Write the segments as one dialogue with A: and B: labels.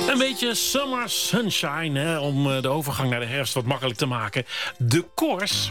A: Een beetje summer sunshine, hè, om de overgang naar de herfst wat makkelijk te maken. De Kors.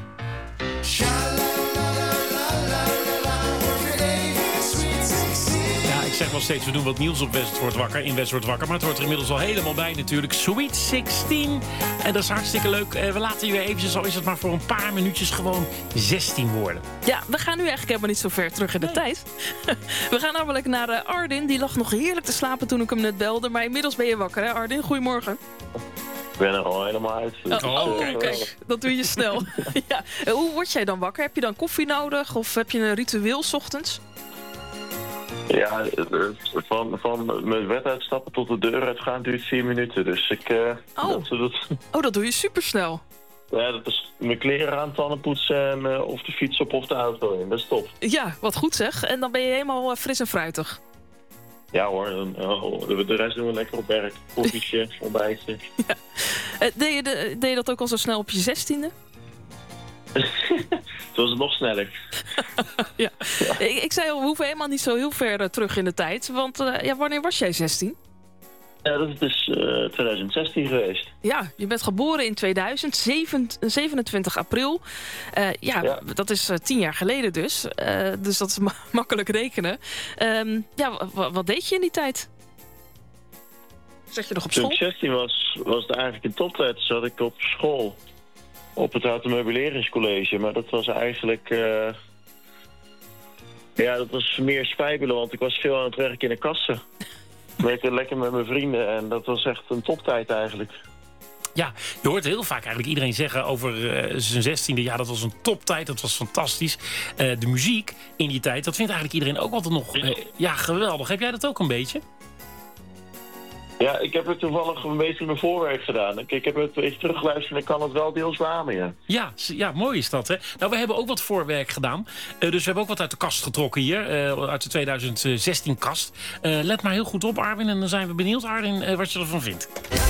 A: Ja, ik zeg wel steeds, we doen wat nieuws op West wordt wakker, in West wordt wakker. Maar het hoort er inmiddels al helemaal bij natuurlijk. Sweet 16. En dat is hartstikke leuk. We laten je weer eventjes, al is het maar voor een paar minuutjes, gewoon 16 worden.
B: Ja, we gaan nu eigenlijk helemaal niet zo ver terug in de tijd. We gaan namelijk naar Ardin. Die lag nog heerlijk te slapen toen ik hem net belde. Maar inmiddels ben je wakker, hè Ardin? Goedemorgen.
C: Ik ben er al helemaal uit.
B: Kijk, dat doe je snel. Ja. Hoe word jij dan wakker? Heb je dan koffie nodig? Of heb je een ritueel 's ochtends?
C: Ja, van mijn bed uitstappen tot de deur uitgaan duurt 4 minuten. Dus ik...
B: Dat doe je supersnel.
C: Ja, dat is mijn kleren aan, tanden poetsen en of de fiets op of de auto in. Dat is top.
B: Ja, wat goed zeg. En dan ben je helemaal fris en fruitig.
C: Ja hoor, de rest doen we lekker op werk. Koffietje, ontbijtje.
B: Ja. Deed je dat ook al zo snel op je 16e?
C: Toen was het nog sneller.
B: Ja. Ik zei al, we hoeven helemaal niet zo heel ver terug in de tijd. Want wanneer was jij 16?
C: Ja, dat is dus 2016 geweest.
B: Ja, je bent geboren in 2000, 27 april. Ja, dat is 10 jaar geleden dus. Dus dat is makkelijk rekenen. Wat deed je in die tijd? Zat je nog op school?
C: Toen ik 16 was het eigenlijk een toptijd. Toen zat ik op school. Op het Automeubeleringscollege. Maar dat was eigenlijk... dat was meer spijbelen, want ik was veel aan het werk in de kassen. Ik werkte lekker met mijn vrienden en dat was echt een toptijd eigenlijk.
A: Ja, je hoort heel vaak eigenlijk iedereen zeggen over zijn 16e. Ja, dat was een toptijd, dat was fantastisch. De muziek in die tijd, dat vindt eigenlijk iedereen ook altijd nog geweldig. Heb jij dat ook een beetje?
C: Ja, ik heb het toevallig een beetje in mijn voorwerk gedaan. Ik heb het een beetje teruggeluisterd en ik kan het wel deels beamen, ja.
A: Ja, mooi is dat, hè? Nou, we hebben ook wat voorwerk gedaan. Dus we hebben ook wat uit de kast getrokken hier. Uit de 2016 kast. Let maar heel goed op, Arwin. En dan zijn we benieuwd, Arwin, wat je ervan vindt.